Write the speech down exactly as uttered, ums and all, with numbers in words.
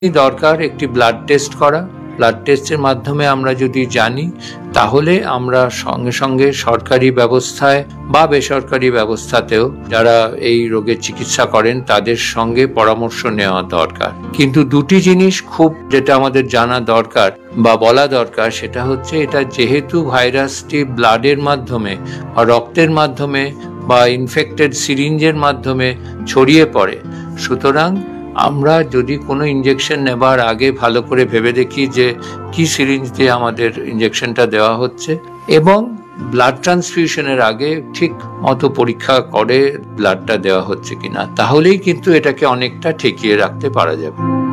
দরকার একটি blood test করা। ব্লাড টেস্টের মাধ্যমে আমরা যদি জানি, তাহলে আমরা সঙ্গে সঙ্গে সরকারি ব্যবস্থায় বা বেসরকারি ব্যবস্থাতেও যারা এই রোগের চিকিৎসা করেন তাদের সঙ্গে পরামর্শ নেওয়া দরকার। কিন্তু দুটি জিনিস খুব যেটা আমাদের জানা দরকার বা বলা দরকার, সেটা হচ্ছে এটা যেহেতু ভাইরাসটি ব্লাডের মাধ্যমে বা রক্তের মাধ্যমে বা ইনফেক্টেড সিরিঞ্জের মাধ্যমে ছড়িয়ে পড়ে, সুতরাং আমরা যদি কোনো ইঞ্জেকশন নেবার আগে ভালো করে ভেবে দেখি যে কি সিরিঞ্জ দিয়ে আমাদের ইঞ্জেকশনটা দেওয়া হচ্ছে, এবং ব্লাড ট্রান্সফিউশনের আগে ঠিক মতো পরীক্ষা করে ব্লাডটা দেওয়া হচ্ছে কিনা, তাহলেই কিন্তু এটাকে অনেকটা ঠেকিয়ে রাখতে পারা যাবে।